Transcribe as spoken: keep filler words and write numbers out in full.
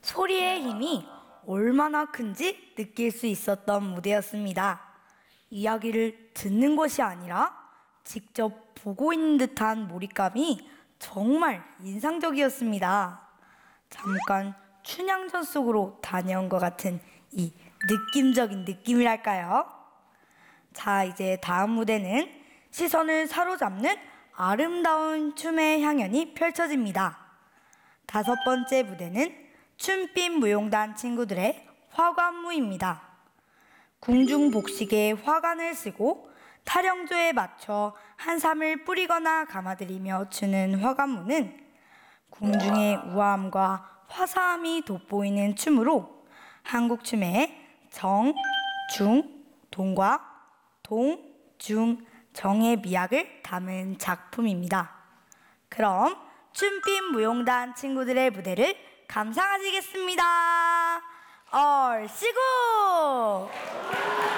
소리의 힘이 얼마나 큰지 느낄 수 있었던 무대였습니다. 이야기를 듣는 것이 아니라 직접 보고 있는 듯한 몰입감이 정말 인상적이었습니다. 잠깐 춘향전 속으로 다녀온 것 같은 이 느낌적인 느낌이랄까요? 자, 이제 다음 무대는 시선을 사로잡는 아름다운 춤의 향연이 펼쳐집니다. 다섯 번째 무대는 춤빛 무용단 친구들의 화관무입니다. 궁중복식에 화관을 쓰고 타령조에 맞춰 한삼을 뿌리거나 감아들이며 추는 화관무는 궁중의 우아함과 화사함이 돋보이는 춤으로 한국춤의 정, 중, 동과 동, 중, 정의 미학을 담은 작품입니다. 그럼 춤빛 무용단 친구들의 무대를 감상하시겠습니다. 얼씨구!